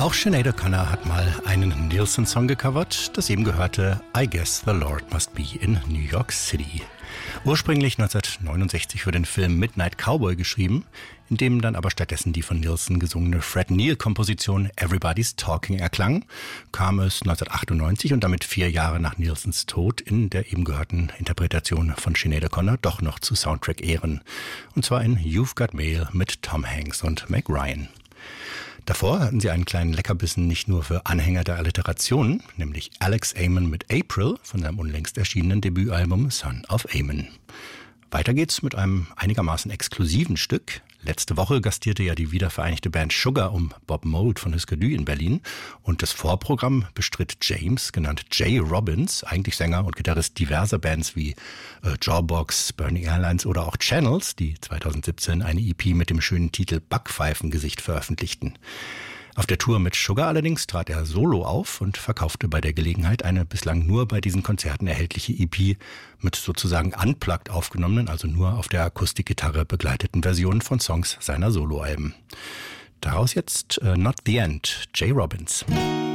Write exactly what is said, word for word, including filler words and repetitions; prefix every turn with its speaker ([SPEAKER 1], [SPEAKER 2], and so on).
[SPEAKER 1] Auch Sinead O'Connor hat mal einen Nilsson-Song gecovert, das eben gehörte I Guess the Lord Must Be in New York City. Ursprünglich neunzehnhundertneunundsechzig für den Film Midnight Cowboy geschrieben, in dem dann aber stattdessen die von Nilsson gesungene Fred Neil-Komposition Everybody's Talking erklang, kam es neunzehnhundertachtundneunzig und damit vier Jahre nach Nilssons Tod in der eben gehörten Interpretation von Sinead O'Connor doch noch zu Soundtrack-Ehren. Und zwar in You've Got Mail mit Tom Hanks und Meg Ryan. Davor hatten sie einen kleinen Leckerbissen nicht nur für Anhänger der Alliterationen, nämlich Alex Amon mit April von seinem unlängst erschienenen Debütalbum Son of Amon. Weiter geht's mit einem einigermaßen exklusiven Stück. Letzte Woche gastierte ja die wiedervereinigte Band Sugar um Bob Mould von Husker Du in Berlin und das Vorprogramm bestritt James, genannt Jay Robbins, eigentlich Sänger und Gitarrist diverser Bands wie äh, Jawbox, Burning Airlines oder auch Channels, die zweitausendsiebzehn eine E P mit dem schönen Titel Backpfeifengesicht veröffentlichten. Auf der Tour mit Sugar allerdings trat er solo auf und verkaufte bei der Gelegenheit eine bislang nur bei diesen Konzerten erhältliche E P mit sozusagen unplugged aufgenommenen, also nur auf der Akustikgitarre begleiteten Versionen von Songs seiner Soloalben. Daraus jetzt uh, Not the End, Jay Robbins.